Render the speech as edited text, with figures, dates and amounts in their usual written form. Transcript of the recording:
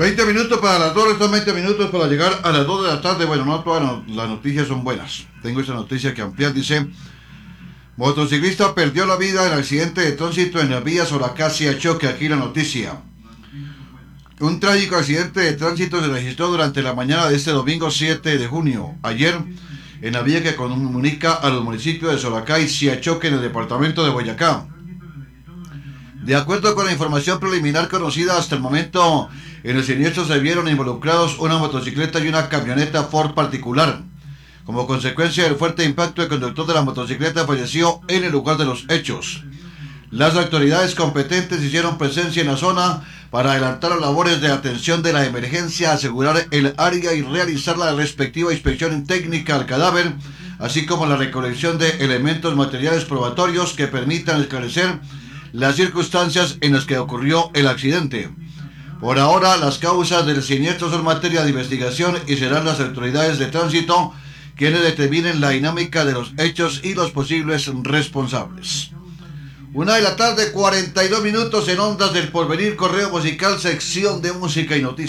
20 minutos para las 2, estos 20 minutos para llegar a las 2 de la tarde. Bueno, no todas las noticias son buenas. Tengo esa noticia que ampliar. Dice: motociclista perdió la vida en accidente de tránsito en la vía Soracá-Siachoque. Aquí la noticia. Un trágico accidente de tránsito se registró durante la mañana de este domingo 7 de junio. Ayer, en la vía que comunica a los municipios de Soracá y Siachoque en el departamento de Boyacá. De acuerdo con la información preliminar conocida hasta el momento, en el siniestro se vieron involucrados una motocicleta y una camioneta Ford particular. Como consecuencia del fuerte impacto, el conductor de la motocicleta falleció en el lugar de los hechos. Las autoridades competentes hicieron presencia en la zona para adelantar las labores de atención de la emergencia, asegurar el área y realizar la respectiva inspección técnica al cadáver, así como la recolección de elementos materiales probatorios que permitan esclarecer las circunstancias en las que ocurrió el accidente. Por ahora, las causas del siniestro son materia de investigación y serán las autoridades de tránsito quienes determinen la dinámica de los hechos y los posibles responsables. 1 de la tarde, 42 minutos en Ondas del Porvenir, correo musical, sección de música y noticias.